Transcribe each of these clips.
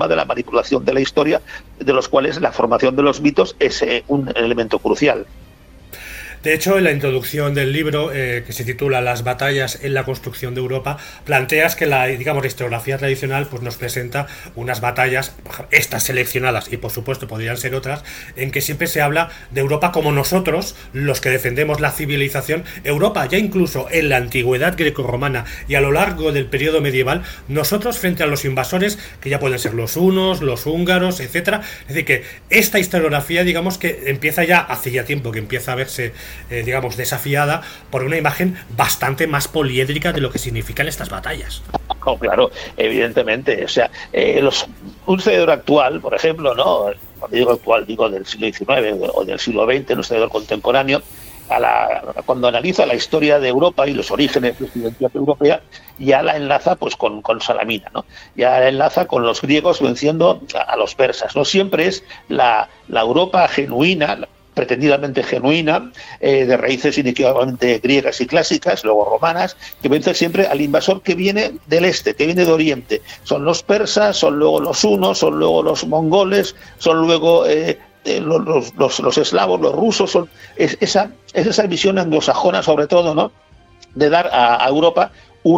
tema de la manipulación de la historia, de los cuales la formación de los mitos es un elemento crucial. De hecho, en la introducción del libro, que se titula Las batallas en la construcción de Europa, planteas que la historiografía tradicional pues nos presenta unas batallas, estas seleccionadas, y por supuesto podrían ser otras, en que siempre se habla de Europa como nosotros, los que defendemos la civilización. Europa, ya incluso en la antigüedad grecorromana y a lo largo del periodo medieval, nosotros frente a los invasores, que ya pueden ser los hunos, los húngaros, etcétera. Es decir, que esta historiografía, digamos que empieza ya, hace ya tiempo que empieza a verse desafiada por una imagen bastante más poliédrica de lo que significan estas batallas. Oh, claro, evidentemente. O sea, un historiador actual, por ejemplo, ¿no? Cuando digo actual, digo del siglo XIX o del siglo XX, un historiador contemporáneo, cuando analiza la historia de Europa y los orígenes de la identidad europea, ya la enlaza pues con Salamina, ¿no? Ya la enlaza con los griegos venciendo a los persas, ¿no? Siempre es la Europa genuina, pretendidamente genuina, de raíces inequívocamente griegas y clásicas, luego romanas, que vence siempre al invasor que viene del este, que viene de Oriente. Son los persas, son luego los hunos, son luego los mongoles, son luego los eslavos, los rusos. Es esa visión anglosajona, sobre todo, ¿no?, de dar a Europa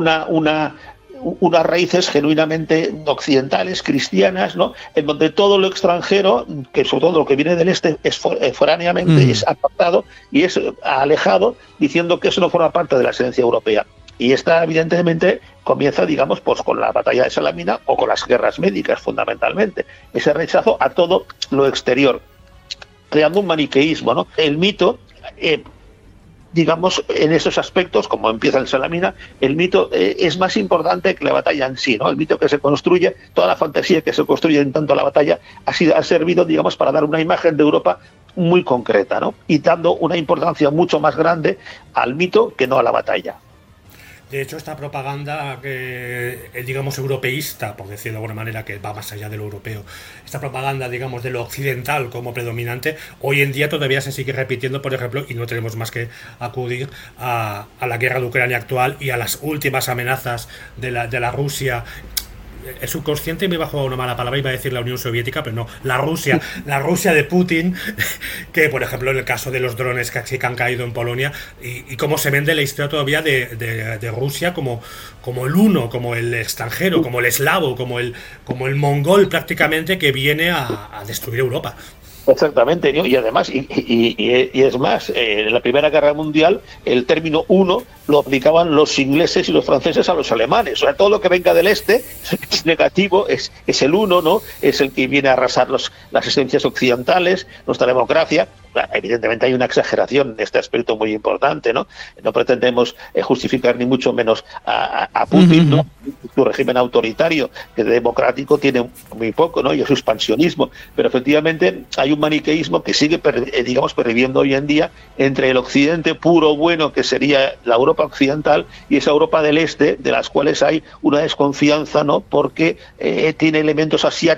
unas raíces genuinamente occidentales, cristianas, ¿no?, en donde todo lo extranjero, que sobre todo lo que viene del este, es foráneamente, es apartado y es alejado, diciendo que eso no forma parte de la esencia europea. Y esta, evidentemente, comienza, digamos, pues con la batalla de Salamina o con las guerras médicas, fundamentalmente. Ese rechazo a todo lo exterior, creando un maniqueísmo, ¿no? El mito, digamos, en esos aspectos, como empieza en Salamina, el mito es más importante que la batalla en sí, ¿no? El mito que se construye, toda la fantasía que se construye en tanto la batalla, ha servido, digamos, para dar una imagen de Europa muy concreta, ¿no?, y dando una importancia mucho más grande al mito que no a la batalla. De hecho, esta propaganda digamos, europeísta, por decirlo de alguna manera, que va más allá de lo europeo, esta propaganda, digamos, de lo occidental como predominante, hoy en día todavía se sigue repitiendo, por ejemplo, y no tenemos más que acudir a la guerra de Ucrania actual y a las últimas amenazas de la Rusia. El subconsciente me iba a jugar una mala palabra, iba a decir la Unión Soviética, pero no, la Rusia de Putin, que por ejemplo en el caso de los drones que han caído en Polonia, y cómo se vende la historia todavía de Rusia como el huno, como el extranjero, como el eslavo, como el mongol prácticamente, que viene a destruir Europa. Exactamente, ¿no? Y además, y es más, en la Primera Guerra Mundial el término uno lo aplicaban los ingleses y los franceses a los alemanes. O sea, todo lo que venga del este es negativo, es el uno, ¿no? Es el que viene a arrasar las esencias occidentales, nuestra democracia. Evidentemente hay una exageración en este aspecto muy importante, ¿no? No pretendemos justificar ni mucho menos a Putin, ¿no?, su régimen autoritario, que de democrático tiene muy poco, ¿no?, y su expansionismo, pero efectivamente hay un maniqueísmo que sigue, digamos, perviviendo hoy en día entre el occidente puro, bueno, que sería la Europa occidental, y esa Europa del este, de las cuales hay una desconfianza, ¿no?, porque tiene elementos asiáticos